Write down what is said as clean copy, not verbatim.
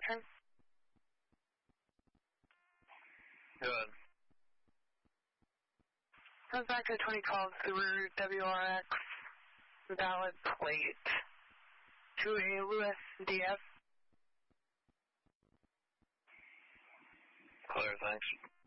return? Good. Comes back to 2012 Subaru WRX, valid plate, to a Lewis DF. Clear, thanks.